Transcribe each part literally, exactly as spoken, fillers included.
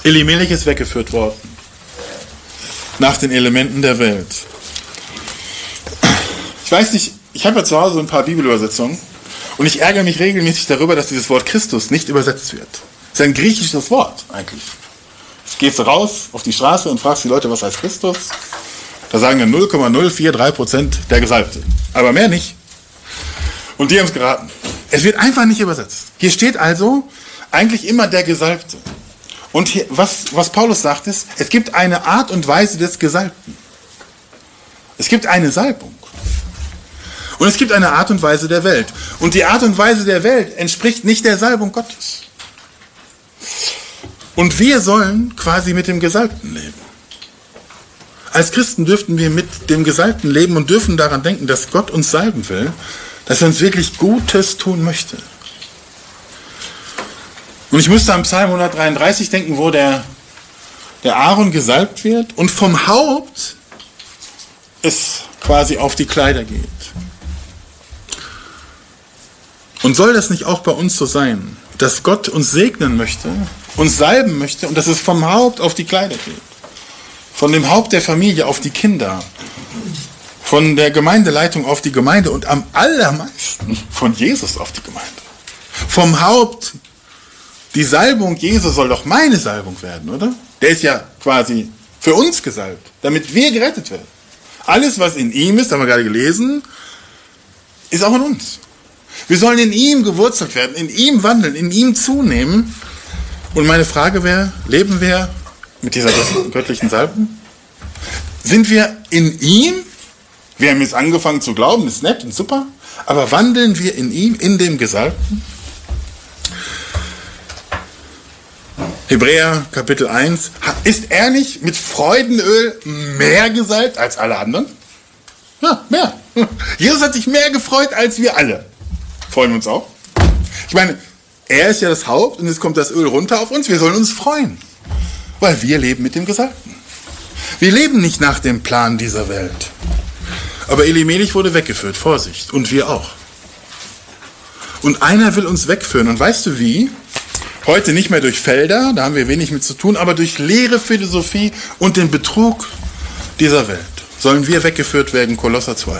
Elimelech ist weggeführt worden. Nach den Elementen der Welt. Ich weiß nicht, ich habe ja zu Hause ein paar Bibelübersetzungen und ich ärgere mich regelmäßig darüber, dass dieses Wort Christus nicht übersetzt wird. Das ist ein griechisches Wort eigentlich. Jetzt gehst du raus auf die Straße und fragst die Leute, was heißt Christus? Da sagen dann null Komma null vier drei Prozent der Gesalbte. Aber mehr nicht. Und die haben es geraten. Es wird einfach nicht übersetzt. Hier steht also eigentlich immer der Gesalbte. Und hier, was, was Paulus sagt ist, es gibt eine Art und Weise des Gesalbten. Es gibt eine Salbung. Und es gibt eine Art und Weise der Welt. Und die Art und Weise der Welt entspricht nicht der Salbung Gottes. Und wir sollen quasi mit dem Gesalbten leben. Als Christen dürften wir mit dem Gesalbten leben und dürfen daran denken, dass Gott uns salben will, dass er uns wirklich Gutes tun möchte. Und ich musste am Psalm hundertdreiunddreißig denken, wo der, der Aaron gesalbt wird und vom Haupt es quasi auf die Kleider geht. Und soll das nicht auch bei uns so sein, dass Gott uns segnen möchte, uns salben möchte und dass es vom Haupt auf die Kleider geht? Von dem Haupt der Familie auf die Kinder, von der Gemeindeleitung auf die Gemeinde und am allermeisten von Jesus auf die Gemeinde. Vom Haupt, die Salbung Jesu soll doch meine Salbung werden, oder? Der ist ja quasi für uns gesalbt, damit wir gerettet werden. Alles, was in ihm ist, haben wir gerade gelesen, ist auch in uns. Wir sollen in ihm gewurzelt werden, in ihm wandeln, in ihm zunehmen. Und meine Frage wäre, leben wir mit dieser göttlichen Salbung? Sind wir in ihm? Wir haben jetzt angefangen zu glauben, ist nett und super, aber wandeln wir in ihm, in dem Gesalbten? Hebräer Kapitel eins, ist er nicht mit Freudenöl mehr gesalbt als alle anderen? Ja, mehr. Jesus hat sich mehr gefreut als wir alle. Freuen wir uns auch? Ich meine, er ist ja das Haupt und jetzt kommt das Öl runter auf uns. Wir sollen uns freuen, weil wir leben mit dem Gesalbten. Wir leben nicht nach dem Plan dieser Welt. Aber Elimelech wurde weggeführt, Vorsicht, und wir auch. Und einer will uns wegführen. Und weißt du wie? Heute nicht mehr durch Felder, da haben wir wenig mit zu tun, aber durch leere Philosophie und den Betrug dieser Welt sollen wir weggeführt werden, Kolosser zwei.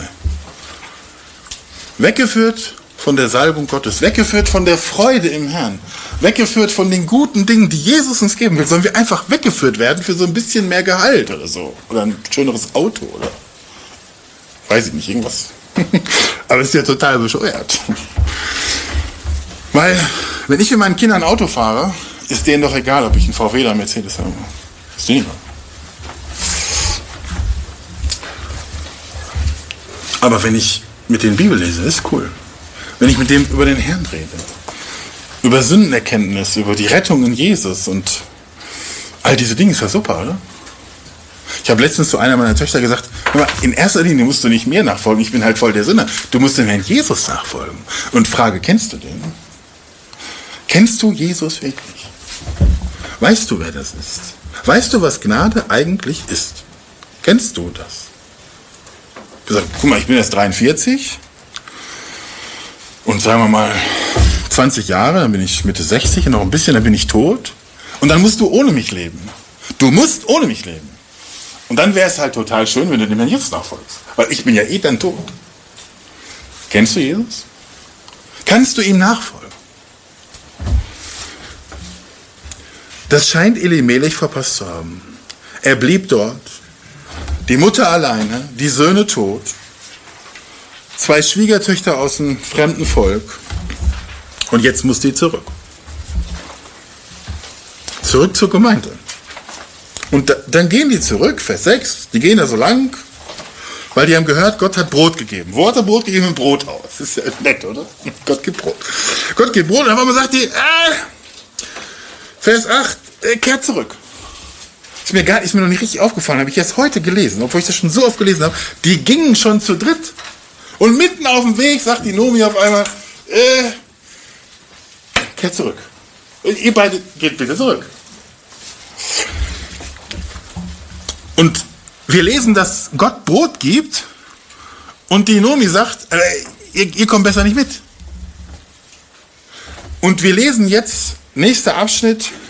Weggeführt von der Salbung Gottes, weggeführt von der Freude im Herrn, weggeführt von den guten Dingen, die Jesus uns geben will, sollen wir einfach weggeführt werden für so ein bisschen mehr Gehalt oder so. Oder ein schöneres Auto oder weiß ich nicht, irgendwas. Aber es ist ja total bescheuert. Weil, wenn ich mit meinen Kindern Auto fahre, ist denen doch egal, ob ich einen V W oder einen Mercedes habe. Ist denen egal. Aber wenn ich mit denen Bibel lese, ist cool. Wenn ich mit dem über den Herrn rede, über Sündenerkenntnis, über die Rettung in Jesus und all diese Dinge, ist ja super, oder? Ich habe letztens zu einer meiner Töchter gesagt, in erster Linie musst du nicht mir nachfolgen, ich bin halt voll der Sünder. Du musst dem Herrn Jesus nachfolgen. Und frage, kennst du den? Kennst du Jesus wirklich? Weißt du, wer das ist? Weißt du, was Gnade eigentlich ist? Kennst du das? Ich habe gesagt, guck mal, ich bin jetzt dreiundvierzig und sagen wir mal zwanzig Jahre, dann bin ich Mitte sechzig und noch ein bisschen, dann bin ich tot. Und dann musst du ohne mich leben. Du musst ohne mich leben. Und dann wäre es halt total schön, wenn du dem Herrn Jesus nachfolgst. Weil ich bin ja eh dann tot. Kennst du Jesus? Kannst du ihm nachfolgen? Das scheint Elimelech verpasst zu haben. Er blieb dort. Die Mutter alleine, die Söhne tot. Zwei Schwiegertöchter aus dem fremden Volk. Und jetzt muss die zurück. Zurück zur Gemeinde. Und da, dann gehen die zurück, Vers sechs, die gehen da so lang, weil die haben gehört, Gott hat Brot gegeben. Wo hat er Brot gegeben? Im Brothaus. Das ist ja nett, oder? Gott gibt Brot. Gott gibt Brot, und dann man sagt die, äh, Vers acht, äh, kehrt zurück. Ist mir, gar, ist mir noch nicht richtig aufgefallen, habe ich erst heute gelesen, obwohl ich das schon so oft gelesen habe. Die gingen schon zu dritt. Und mitten auf dem Weg sagt die Nomi auf einmal, äh, kehrt zurück. Und ihr beide geht bitte zurück. Und wir lesen, dass Gott Brot gibt und die Nomi sagt, äh, ihr, ihr kommt besser nicht mit. Und wir lesen jetzt, nächster Abschnitt,